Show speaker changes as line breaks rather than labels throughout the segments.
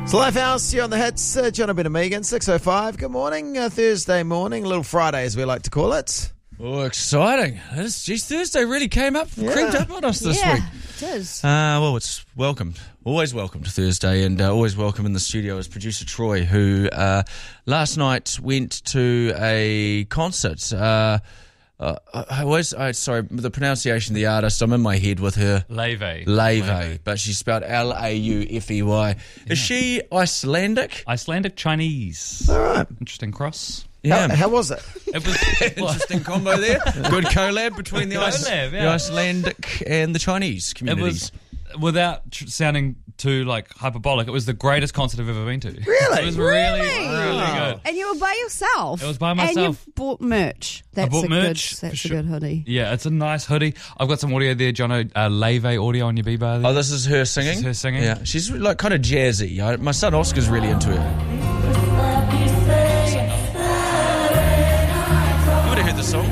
It's Lifehouse here on the hits. John and Megan, 6:05. Good morning. Thursday morning, a little Friday as we like to call it.
Oh, exciting. Thursday really came up, creeped up on us this week.
Yeah, it is.
Well, it's welcomed. Always welcome to Thursday, and always welcome in the studio is producer Troy, who last night went to a concert. Sorry, the pronunciation of the artist, I'm in my head with her.
Laufey,
but she's spelled Laufey.
Yeah.
Is she Icelandic?
Icelandic Chinese.
All right.
Interesting cross.
Yeah.
How was it?
It was
Interesting combo there. Good collab between the
Collab,
the
yeah.
Icelandic and the Chinese
It
communities.
was, without sounding too hyperbolic, it was the greatest concert I've ever been to.
Really?
It was really good.
And you were by yourself.
It was by myself.
And you've bought merch. That's
bought
a
merch,
Good, that's
for
a
sure.
good hoodie.
Yeah, it's a nice hoodie. I've got some audio there, Jono. Laufey audio on your B-bar there.
Oh, this is her singing?
This is her singing.
Yeah, she's like kind of jazzy. My son Oscar's really into her. You would have heard the song.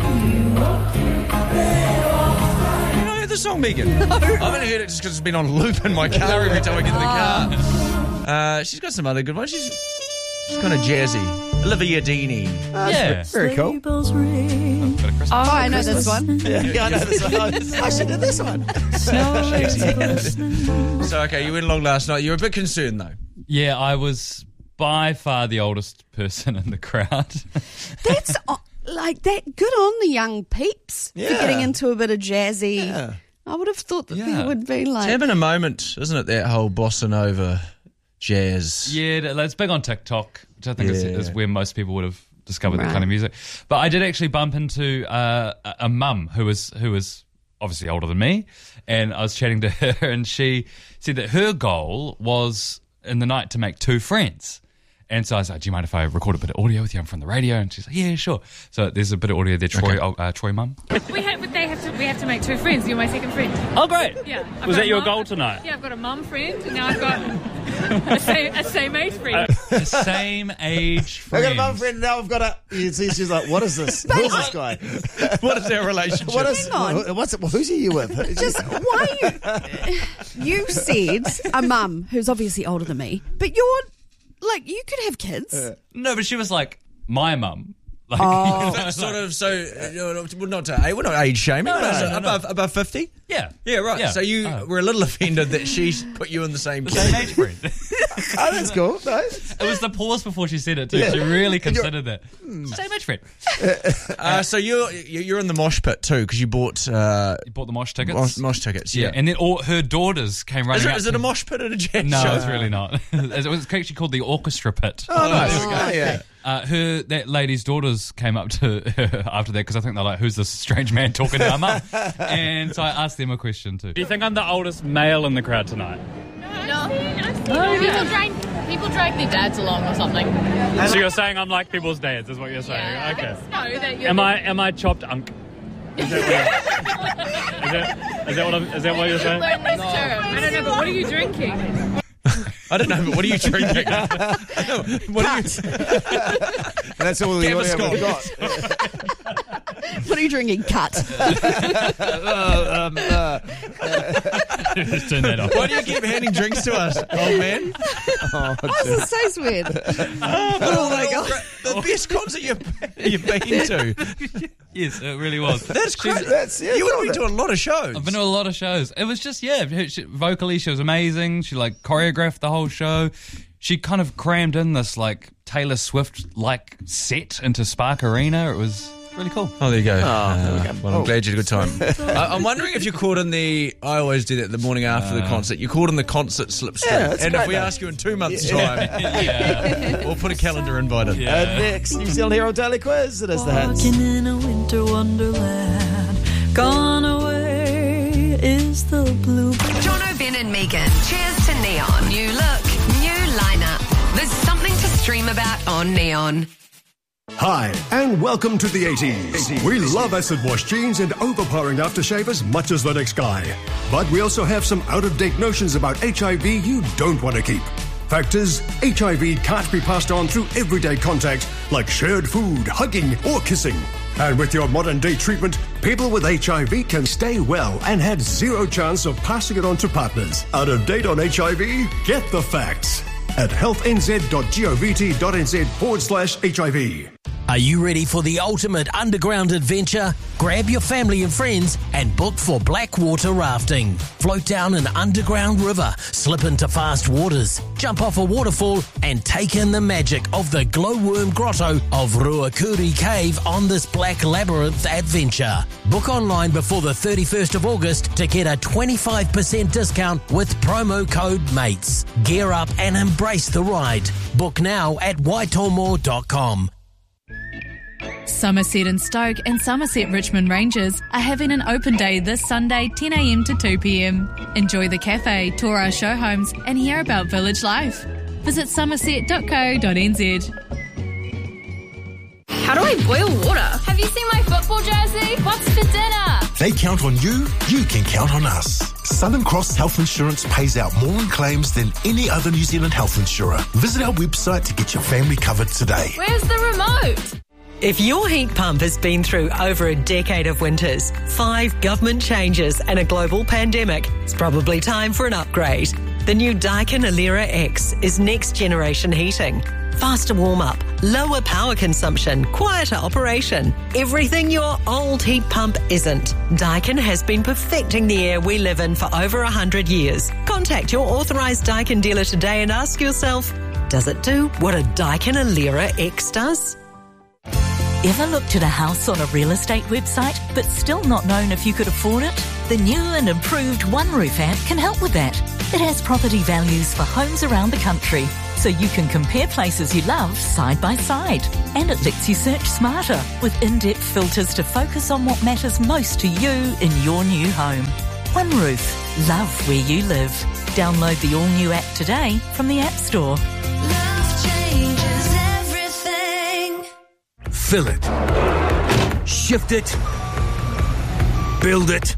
You know heard the song, Megan? No. I haven't heard it just because it's been on loop in my car every time I get in the car. She's got some other good ones. She's kind of jazzy. Olivia Deany.
Yeah.
Very cool.
Got a Christmas.
Oh, I know this one.
Yeah, I know this one. I should do this one.
So, okay, you went along last night. You were a bit concerned, though.
Yeah, I was by far the oldest person in the crowd.
That's like that. Good on the young peeps for
Yeah.
getting into a bit of jazzy.
Yeah.
I would have thought that
Yeah.
there would be
It's
like.
having a moment, isn't it, that whole bossa nova jazz?
Yeah, it's big on TikTok, which I think is where most people would have discovered that
Right.
kind of music. But I did actually bump into a mum who was obviously older than me, and I was chatting to her, and she said that her goal was in the night to make 2 friends. And so I was like, do you mind if I record a bit of audio with you? I'm from the radio. And she's like, yeah, sure. So there's a bit of audio there, Troy, Troy mum.
We have to make 2 friends. You're my second friend.
Oh, great.
Yeah. I've
Was
got
that
a
your
mum-
goal tonight?
Yeah, I've got a mum friend, and now I've got a same age friend.
The same age
I
friend.
got a mum friend, now I've got a... You see, she's like, what is this? Who's this guy?
What is our relationship?
What is...
Hang on.
What's it? Who's he with?
Just why you said a mum who's obviously older than me, but you're like you could have kids.
No, but she was like, my mum. Like,
We're not age shaming.
No.
Above 50?
Yeah.
Yeah, right.
Yeah.
So you were a little offended that she put you in the same
The
category.
same age friend.
Oh, that's cool. Nice.
It was the pause before she said it too.
Yeah.
She really considered that. Same age friend.
So you're in the mosh pit too because you bought
You bought the mosh tickets.
mosh tickets. Yeah.
And then all her daughters came running up.
Is it a mosh pit at a jazz
No,
show?
it's really not. It was actually called the orchestra pit.
Oh, nice.
there we go.
Oh, yeah.
That lady's daughters came up to her after that because I think they're like, who's this strange man talking to our mum? And so I asked them a question too.
Do you think I'm the oldest male in the crowd tonight?
No. People drag their dads along or something.
So you're saying I'm like people's dads, is what you're saying?
Yeah,
Okay.
No, that you're
Am I chopped unk? Is that what you're saying?
learn this term. I don't know, but what are you drinking?
I don't know, but what are you drinking? What are you?
That's all the audio
Gaviscon.
we've got.
What are you drinking? Cut.
Just turn that off.
Why do you keep handing drinks to us, old man?
Oh,
This is so weird.
Oh my god! The best concert you've been to.
Yes, it really was.
That's crazy.
That's, yeah,
You would have
cool.
been to a lot of shows.
I've been to a lot of shows. It was just, vocally she was amazing. She choreographed the whole show. She kind of crammed in this Taylor Swift set into Spark Arena. It was really cool.
Oh, there you go.
there we go.
Well, I'm glad you had a good time. I'm wondering if you're caught in I always do that the morning after the concert. You're caught in the concert slipstream.
Yeah, that's
and
great,
if we
though.
ask you in 2 months' time,
Yeah.
we'll put a calendar invite in.
Yeah.
Next, New Zealand Hero Daily Quiz. It is the hits.
Walking in a winter wonderland, gone away is the bluebird.
Jono, Ben and Megan. Cheers to Neon. New look, new lineup. There's something to stream about on Neon.
Hi, and welcome to the 80s. We love acid wash jeans and overpowering aftershave as much as the next guy. But we also have some out-of-date notions about HIV you don't want to keep. Fact is, HIV can't be passed on through everyday contact like shared food, hugging, or kissing. And with your modern-day treatment, people with HIV can stay well and had zero chance of passing it on to partners. Out of date on HIV? Get the facts. at healthnz.govt.nz/HIV.
Are you ready for the ultimate underground adventure? Grab your family and friends and book for Blackwater rafting. Float down an underground river, slip into fast waters, jump off a waterfall and take in the magic of the glowworm grotto of Ruakuri Cave on this Black Labyrinth adventure. Book online before the 31st of August to get a 25% discount with promo code MATES. Gear up and embrace the ride. Book now at waitomore.com.
Somerset and Stoke and Somerset Richmond Rangers are having an open day this Sunday 10 a.m. to 2 p.m. Enjoy the cafe, tour our show homes and hear about village life. Visit somerset.co.nz. How do I boil water? Have you seen my football jersey? What's for dinner?
They count on you, you can count on us. Southern Cross Health Insurance pays out more in claims than any other New Zealand health insurer. Visit our website to get your family covered today.
Where's the remote?
If your heat pump has been through over a decade of winters, 5 government changes and a global pandemic, it's probably time for an upgrade. The new Daikin Alera X is next generation heating. Faster warm-up, lower power consumption, quieter operation. Everything your old heat pump isn't. Daikin has been perfecting the air we live in for over 100 years. Contact your authorised Daikin dealer today and ask yourself, does it do what a Daikin Alera X does?
Ever looked at a house on a real estate website but still not known if you could afford it? The new and improved OneRoof app can help with that. It has property values for homes around the country, so you can compare places you love side by side. And it lets you search smarter with in-depth filters to focus on what matters most to you in your new home. OneRoof. Love where you live. Download the all-new app today from the App Store.
Love changes everything.
Fill it. Shift it. Build it.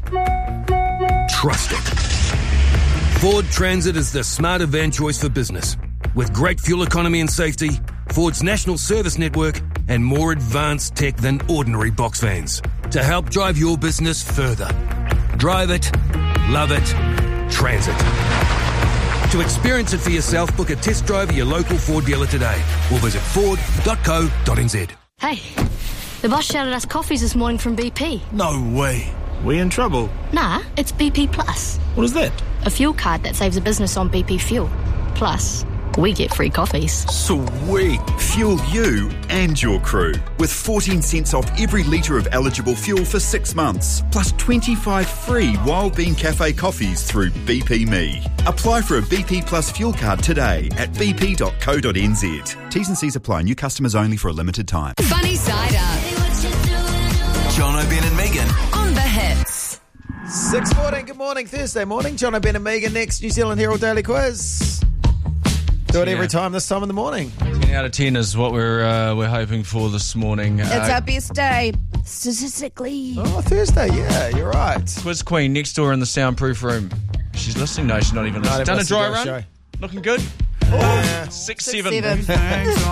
Trust it. Ford Transit is the smarter van choice for business. With great fuel economy and safety, Ford's national service network, and more advanced tech than ordinary box vans to help drive your business further. Drive it. Love it. Transit. To experience it for yourself, book a test drive at your local Ford dealer today or visit ford.co.nz.
Hey, the boss shouted us coffees this morning from BP.
No way. We in trouble?
Nah, it's BP Plus.
What is that?
A fuel card that saves a business on BP fuel. Plus, we get free coffees.
Sweet. Fuel you and your crew with 14 cents off every litre of eligible fuel for 6 months, plus 25 free Wild Bean Cafe coffees through BP Me. Apply for a BP Plus fuel card today at bp.co.nz. T's and C's apply. New customers only for a limited time.
Funny Side Up.
John O'Ben and Megan
On the hits.
6:14, good morning, Thursday morning. John O'Ben and Megan next, New Zealand Herald Daily Quiz. Do it every time this time in the morning.
10 out of 10 is what we're hoping for this morning.
It's our best day, statistically.
Oh, Thursday, yeah, you're right.
Quiz Queen next door in the soundproof room. She's listening? No, she's not even listening. Done a dry run? Looking good? 6-7.